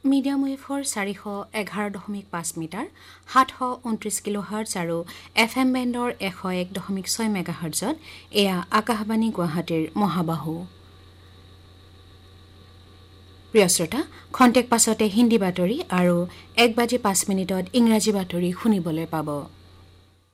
Medium ৱেভৰ 411.5 metre 729 কিলোহাৰ্টজ আৰু FM বেণ্ডৰ 101.6 মেগাহাৰ্টজত এয়া আকাশবাণী গুৱাহাটীৰ মহাবাহু। প্ৰিয় শ্ৰোতা, খন্তেক পাছতে হিন্দী বাতৰি আৰু 1:05 ইংৰাজী বাতৰি শুনিবলৈ পাব।